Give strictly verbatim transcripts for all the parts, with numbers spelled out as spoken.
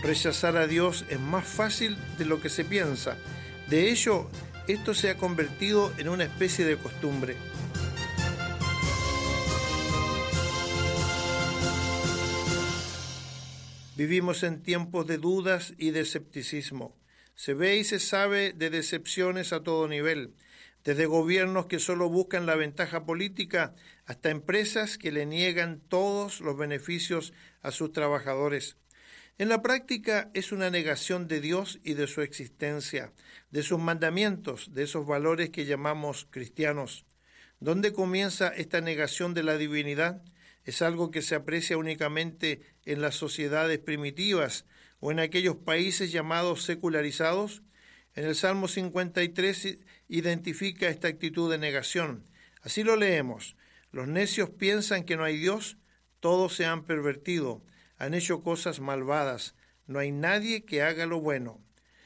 Rechazar a Dios es más fácil de lo que se piensa. De hecho, esto se ha convertido en una especie de costumbre. Vivimos en tiempos de dudas y de escepticismo. Se ve y se sabe de decepciones a todo nivel, desde gobiernos que solo buscan la ventaja política hasta empresas que le niegan todos los beneficios a sus trabajadores. En la práctica es una negación de Dios y de su existencia, de sus mandamientos, de esos valores que llamamos cristianos. ¿Dónde comienza esta negación de la divinidad? ¿Es algo que se aprecia únicamente en las sociedades primitivas o en aquellos países llamados secularizados? En el Salmo cincuenta y tres identifica esta actitud de negación. Así lo leemos: los necios piensan que no hay Dios, todos se han pervertido, han hecho cosas malvadas, no hay nadie que haga lo bueno.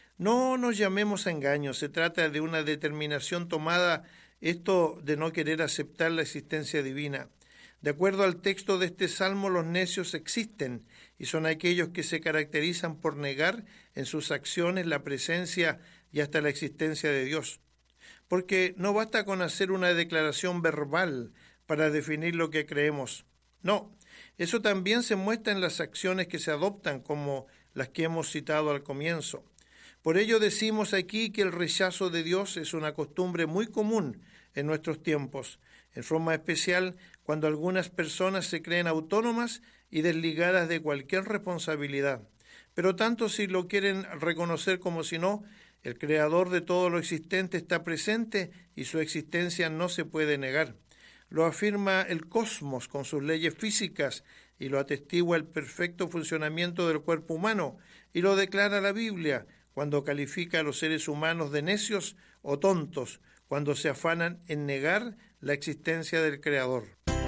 No nos llamemos a engaño, se trata de una determinación tomada, esto de no querer aceptar la existencia divina. De acuerdo al texto de este salmo, los necios existen y son aquellos que se caracterizan por negar en sus acciones la presencia y hasta la existencia de Dios. Porque no basta con hacer una declaración verbal para definir lo que creemos. No, eso también se muestra en las acciones que se adoptan, como las que hemos citado al comienzo. Por ello decimos aquí que el rechazo de Dios es una costumbre muy común en nuestros tiempos, en forma especial cuando algunas personas se creen autónomas y desligadas de cualquier responsabilidad. Pero tanto si lo quieren reconocer como si no, el Creador de todo lo existente está presente y su existencia no se puede negar. Lo afirma el cosmos con sus leyes físicas y lo atestigua el perfecto funcionamiento del cuerpo humano y lo declara la Biblia cuando califica a los seres humanos de necios o tontos, cuando se afanan en negar la existencia del Creador.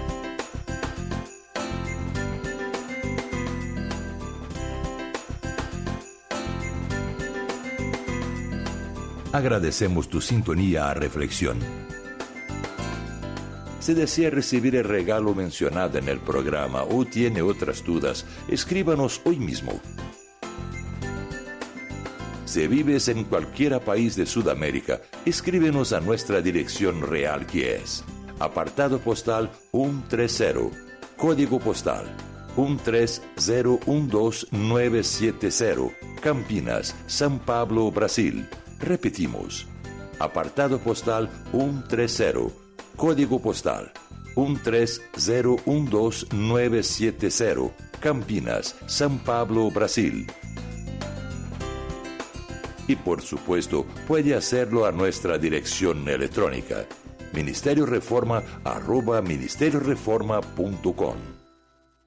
Agradecemos tu sintonía a Reflexión. Si desea recibir el regalo mencionado en el programa o tiene otras dudas, escríbanos hoy mismo. Si vives en cualquier país de Sudamérica, escríbenos a nuestra dirección real, que es apartado postal ciento treinta, código postal uno tres cero uno dos nueve siete cero, Campinas, São Paulo, Brasil. Repetimos, apartado postal ciento treinta, código postal uno tres cero uno dos nueve siete cero, Campinas, São Paulo, Brasil. Y por supuesto, puede hacerlo a nuestra dirección electrónica, ministerio reforma arroba ministerio reforma punto com.